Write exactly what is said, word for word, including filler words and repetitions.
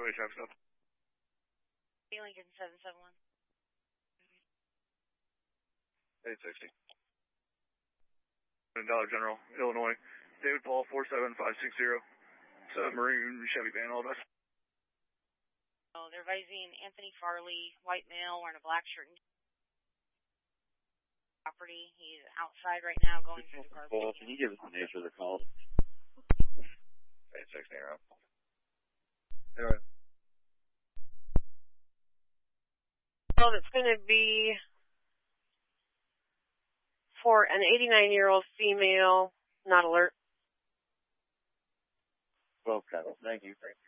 Charlie traffic stop. Lincoln seven seven one. eight sixty. Dollar General, Illinois. David Paul, four seven five six zero. It's a Marine Chevy van, all of us. Oh, they're advising Anthony Farley, white male, wearing a black shirt and property. He's outside right now going through the car. Paul, can you give us the nature of the call? eight sixty. All right. So it's going to be for an eighty-nine-year-old female, not alert. twelve cattle. Thank you.